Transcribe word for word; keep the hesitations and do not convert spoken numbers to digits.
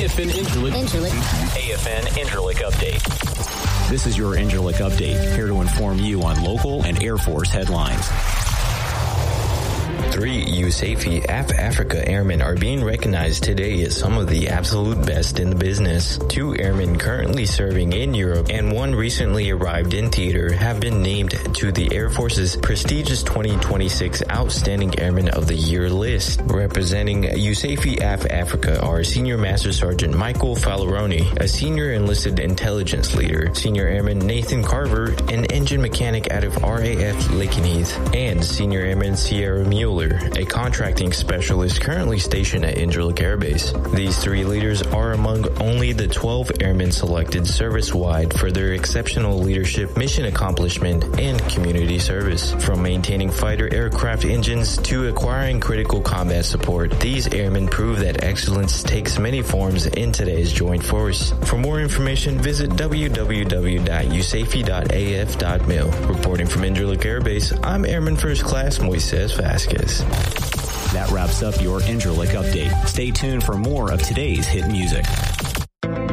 F N Incirlik. Incirlik. A F N Incirlik Update. This is your Incirlik Update, here to inform you on local and Air Force headlines. Three USAFE A F Africa airmen are being recognized today as some of the absolute best in the business. Two airmen currently serving in Europe and one recently arrived in theater have been named to the Air Force's prestigious twenty twenty-six Outstanding Airman of the Year list. Representing USAFE A F Africa are Senior Master Sergeant Michael Falleroni, a Senior Enlisted Intelligence Leader, Senior Airman Nathan Carver, an engine mechanic out of R A F Lakenheath, and Senior Airman Sierra Mueller, a contracting specialist currently stationed at Incirlik Air Base. These three leaders are among only the twelve airmen selected service-wide for their exceptional leadership, mission accomplishment, and community service. From maintaining fighter aircraft engines to acquiring critical combat support, these airmen prove that excellence takes many forms in today's joint force. For more information, visit w w w dot u s a f e dot a f dot mil. Reporting from Incirlik Air Base, I'm Airman First Class Moises Vasquez. That wraps up your Incirlik Update. Stay tuned for more of today's hit music.